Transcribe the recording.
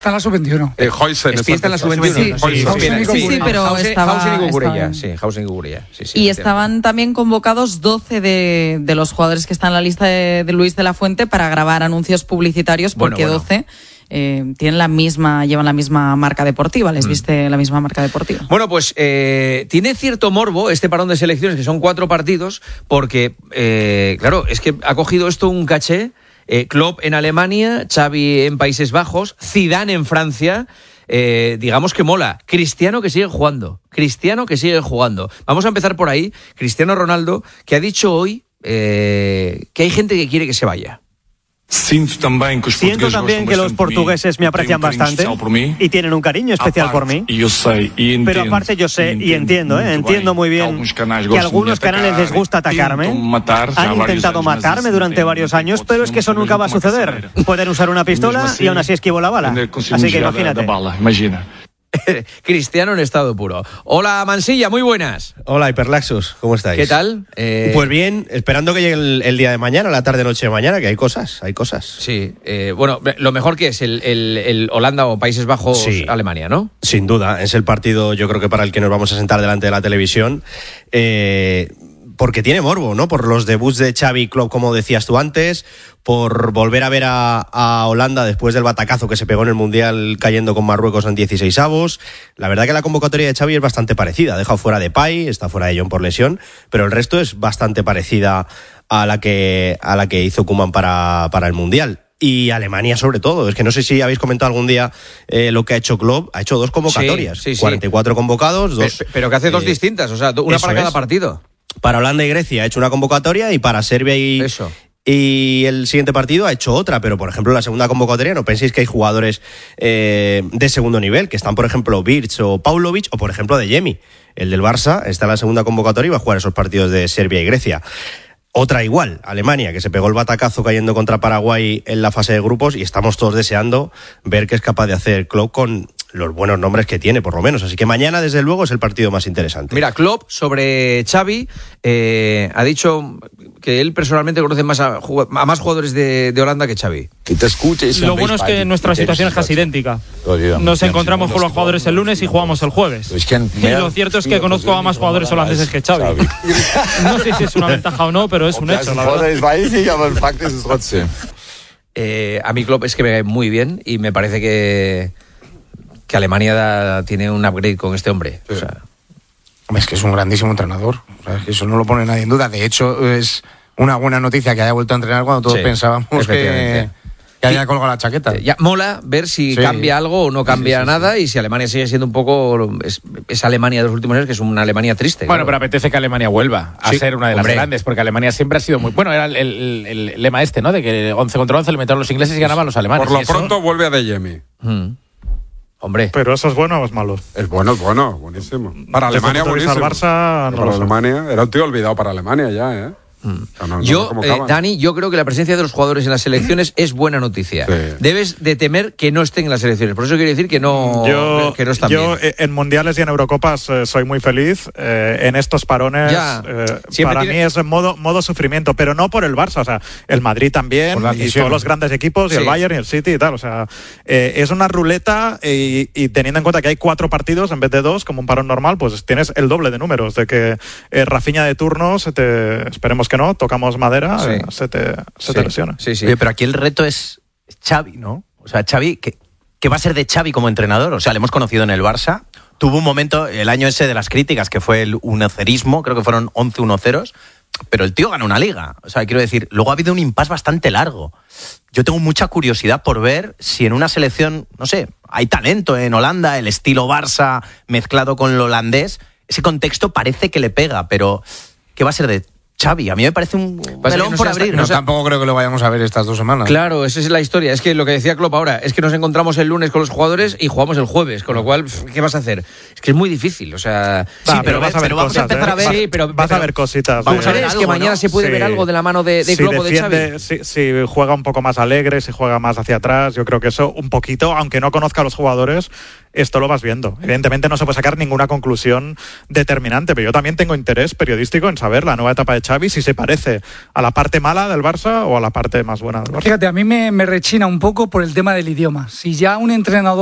Está en la sub-21. Huysen está en la sub-21. Sí, pero estaba... Hausen y Cucurella. Y estaban también convocados 12 de los jugadores que están en la lista de Luis de la Fuente para grabar anuncios publicitarios, porque 12 llevan la misma marca deportiva, les viste la misma marca deportiva. Bueno, pues tiene cierto morbo este parón de selecciones, que son 4 partidos, porque, claro, es que ha cogido esto un caché. Klopp en Alemania, Xavi en Países Bajos, Zidane en Francia, digamos que mola. Cristiano que sigue jugando. Vamos a empezar por ahí. Cristiano Ronaldo, que ha dicho hoy que hay gente que quiere que se vaya. Siento también que los portugueses me aprecian bastante y tienen un cariño especial por mí. Pero aparte yo sé y entiendo muy bien que a algunos canales les gusta atacarme. Han intentado matarme durante varios años, pero es que eso nunca va a suceder. Pueden usar una pistola y aún así esquivo la bala. Así que imagínate. Cristiano en estado puro. Hola, Mansilla, muy buenas. Hola, Hiperlaxus, ¿cómo estáis? ¿Qué tal? Pues bien, esperando que llegue el día de mañana, la tarde, noche de mañana, que hay cosas. Sí, bueno, lo mejor que es el Holanda o Países Bajos, sí, Alemania, ¿no? Sin duda, es el partido, yo creo que para el que nos vamos a sentar delante de la televisión. Porque tiene morbo, ¿no? Por los debuts de Xavi y Klopp, como decías tú antes, por volver a ver a Holanda después del batacazo que se pegó en el Mundial cayendo con Marruecos en 16avos. La verdad que la convocatoria de Xavi es bastante parecida. Ha dejado fuera de Depay, está fuera de John por lesión, pero el resto es bastante parecida a la que hizo Koeman para el Mundial. Y Alemania sobre todo, es que no sé si habéis comentado algún día lo que ha hecho Klopp. Ha hecho 2 convocatorias, sí. 44 convocados, 2. Pero que hace 2 distintas, o sea, una para cada partido. Para Holanda y Grecia ha hecho una convocatoria y para Serbia y el siguiente partido ha hecho otra, pero por ejemplo la segunda convocatoria no penséis que hay jugadores de segundo nivel, que están por ejemplo Virch o Paulovic o por ejemplo Adeyemi, el del Barça, está en la segunda convocatoria y va a jugar esos partidos de Serbia y Grecia. Otra igual, Alemania, que se pegó el batacazo cayendo contra Paraguay en la fase de grupos y estamos todos deseando ver qué es capaz de hacer Klopp con los buenos nombres que tiene, por lo menos. Así que mañana, desde luego, es el partido más interesante. Mira, Klopp, sobre Xavi, ha dicho que él personalmente conoce más a más jugadores de Holanda que Xavi. Lo bueno es que nuestra situación es casi idéntica. Nos encontramos con los jugadores el lunes y jugamos el jueves. Y lo cierto es que conozco a más jugadores holandeses que Xavi. No sé si es una ventaja o no, pero es un hecho, la verdad. A mí Klopp es que me cae muy bien y me parece que Alemania tiene un upgrade con este hombre. O sea, es que es un grandísimo entrenador. O sea, es que eso no lo pone nadie en duda. De hecho, es una buena noticia que haya vuelto a entrenar cuando todos pensábamos que haya colgado la chaqueta. Ya mola ver si cambia algo o no cambia nada y si Alemania sigue siendo un poco esa Alemania de los últimos años, que es una Alemania triste. Bueno, pero apetece que Alemania vuelva a ser una de las grandes, porque Alemania siempre ha sido muy... Bueno, era el lema ¿no? De que 11 contra 11 le metieron los ingleses y ganaban los alemanes. Por lo pronto vuelve a Adeyemi. Hombre. ¿Pero eso es bueno o es malo? Es bueno, buenísimo. Para Alemania, buenísimo. Barça, no para Alemania, era un tío olvidado para Alemania ya, ¿eh? Dani, yo creo que la presencia de los jugadores en las selecciones es buena noticia. Sí. Debes de temer que no estén en las selecciones. Por eso quiere decir que no están bien. Yo en mundiales y en Eurocopas soy muy feliz. En estos parones para mí es modo sufrimiento, pero no por el Barça. O sea, el Madrid también y todos los grandes equipos y el Bayern y el City y tal. O sea, es una ruleta y teniendo en cuenta que hay 4 partidos en vez de 2 como un parón normal, pues tienes el doble de números. De que Rafinha de turno esperemos que no, tocamos madera, se te lesiona. Sí. Oye, pero aquí el reto es Xavi, ¿no? O sea, Xavi, ¿qué va a ser de Xavi como entrenador? O sea, le hemos conocido en el Barça. Tuvo un momento, el año ese de las críticas, que fue el 1-0ismo, creo que fueron 11 1-0s, pero el tío ganó una liga. O sea, quiero decir, luego ha habido un impasse bastante largo. Yo tengo mucha curiosidad por ver si en una selección, no sé, hay talento en Holanda, el estilo Barça mezclado con lo holandés. Ese contexto parece que le pega, pero ¿qué va a ser de Xavi? A mí me parece un melón por abrir. No, tampoco creo que lo vayamos a ver estas 2 semanas. Claro, esa es la historia. Es que lo que decía Klopp ahora, es que nos encontramos el lunes con los jugadores y jugamos el jueves, con lo cual, ¿qué vas a hacer? Es que es muy difícil, o sea... pero vamos a empezar a ver... Sí, pero vas a ver cositas. Vamos a ver, es que mañana se puede ver algo de la mano de Klopp o de Xavi. Si juega un poco más alegre, si juega más hacia atrás, yo creo que eso un poquito, aunque no conozca a los jugadores, esto lo vas viendo. Evidentemente no se puede sacar ninguna conclusión determinante, pero yo también tengo interés periodístico en saber la nueva etapa de Xavi, si se parece a la parte mala del Barça o a la parte más buena del Barça. Fíjate, a mí me rechina un poco por el tema del idioma. Si ya un entrenador